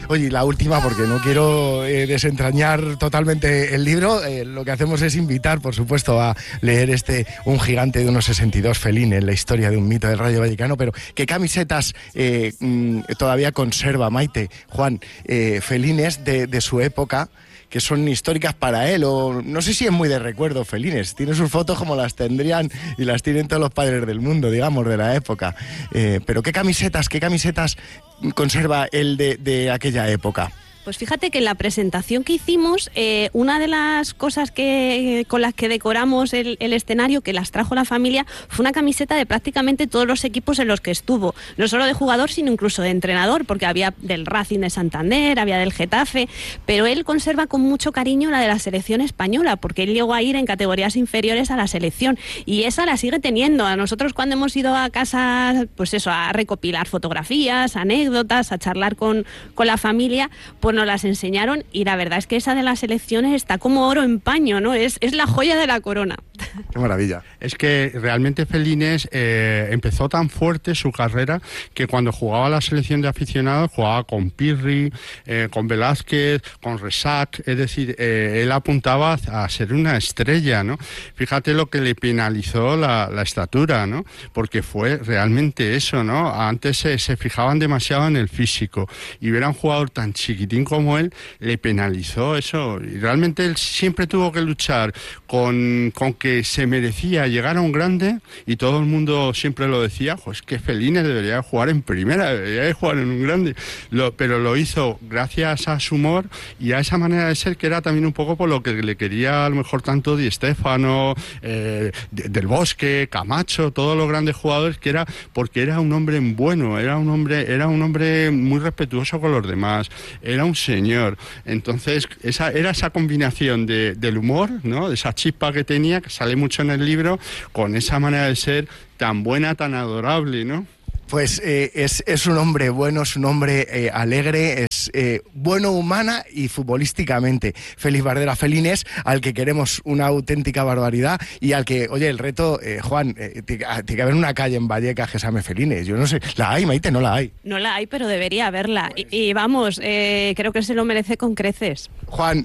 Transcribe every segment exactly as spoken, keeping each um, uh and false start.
Oye, y la última, porque no quiero eh, desentrañar totalmente el libro, eh, lo que hacemos es invitar, por supuesto, a leer este Un gigante de uno sesenta y dos, Felines, la historia de un mito del Rayo Vallecano, pero ¿qué camisetas eh, mm, todavía conserva Maite, Juan, eh, Felines de, de su época, que son históricas para él? O no sé si es muy de recuerdo Felines, tiene sus fotos como las tendrían y las tienen todos los padres del mundo, digamos, de la época, eh, pero ¿qué camisetas, qué camisetas conserva él de, de aquella época? Pues fíjate que en la presentación que hicimos, eh, una de las cosas que con las que decoramos el, el escenario, que las trajo la familia, fue una camiseta de prácticamente todos los equipos en los que estuvo. No solo de jugador, sino incluso de entrenador, porque había del Racing de Santander, había del Getafe, pero él conserva con mucho cariño la de la selección española, porque él llegó a ir en categorías inferiores a la selección, y esa la sigue teniendo. A nosotros, cuando hemos ido a casa, pues eso, a recopilar fotografías, anécdotas, a charlar con, con la familia, pues nos las enseñaron, y la verdad es que esa de las selecciones está como oro en paño, ¿no? Es, es la joya de la corona. Qué maravilla. Es que realmente Felines eh, empezó tan fuerte su carrera que cuando jugaba la selección de aficionados jugaba con Pirri, eh, con Velázquez, con Resac, es decir, eh, él apuntaba a ser una estrella, ¿no? Fíjate lo que le penalizó la, la estatura, ¿no? Porque fue realmente eso, ¿no? Antes se, se fijaban demasiado en el físico, y ver a un jugador tan chiquitín como él le penalizó eso, y realmente él siempre tuvo que luchar con, con que se merecía llegar a un grande, y todo el mundo siempre lo decía, pues que Felines debería jugar en primera, debería jugar en un grande, lo, pero lo hizo gracias a su humor y a esa manera de ser, que era también un poco por lo que le quería a lo mejor tanto Di Stéfano, eh, de, del Bosque, Camacho, todos los grandes jugadores, que era porque era un hombre bueno, era un hombre, era un hombre muy respetuoso con los demás, era un señor. Entonces esa era esa combinación de, del humor, ¿no? De esa chispa que tenía, que sale mucho en el libro, con esa manera de ser tan buena, tan adorable, ¿no? Pues eh, es, es un hombre bueno, es un hombre eh, alegre, es eh, bueno humana y futbolísticamente. Félix Bardera Felines, al que queremos una auténtica barbaridad, y al que, oye, el reto, eh, Juan, eh, tiene que haber una calle en Vallecas que se llame Felines. Yo no sé, ¿la hay, Maite? No la hay. No la hay, pero debería haberla. Pues... Y, y vamos, eh, creo que se lo merece con creces. Juan,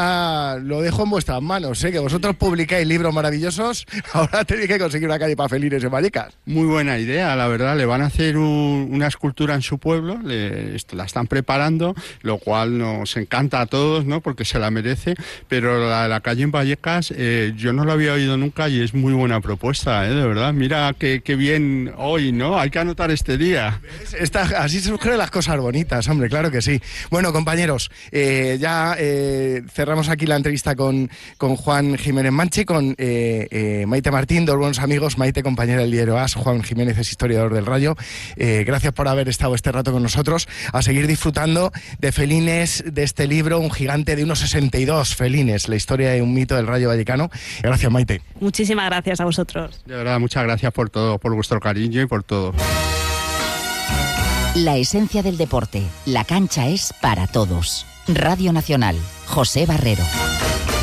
ya lo dejo en vuestras manos, ¿eh? Que vosotros publicáis libros maravillosos, ahora tenéis que conseguir una calle para Felines en Vallecas. Muy buena idea, la verdad. Le van a hacer un, una escultura en su pueblo, le, la están preparando, lo cual nos encanta a todos, ¿no? Porque se la merece, pero la, la calle en Vallecas eh, yo no la había oído nunca, y es muy buena propuesta, ¿eh? De verdad, mira qué, qué bien hoy, ¿no? Hay que anotar este día. Esta, así surgen las cosas bonitas, hombre, claro que sí. Bueno, compañeros, eh, ya eh, cerramos aquí la entrevista con, con Juan Jiménez Manchi, con eh, eh, Maite Martín, dos buenos amigos. Maite, compañera del diario As, Juan Jiménez es historiador del Rayo. Eh, gracias por haber estado este rato con nosotros, a seguir disfrutando de Felines, de este libro, Un gigante de uno sesenta y dos, Felines, la historia de un mito del Rayo Vallecano. Gracias, Maite. Muchísimas gracias a vosotros. De verdad, muchas gracias por todo, por vuestro cariño y por todo. La esencia del deporte, la cancha es para todos. Radio Nacional, José Barrero.